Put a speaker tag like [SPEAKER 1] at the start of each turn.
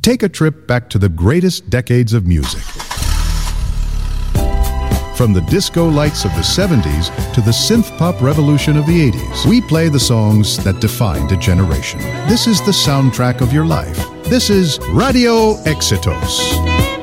[SPEAKER 1] Take a trip back to the greatest decades of music. From the disco lights of the 70s to the synth-pop revolution of the 80s, we play the songs that defined a generation. This is the soundtrack of your life. This is Radio Éxitos.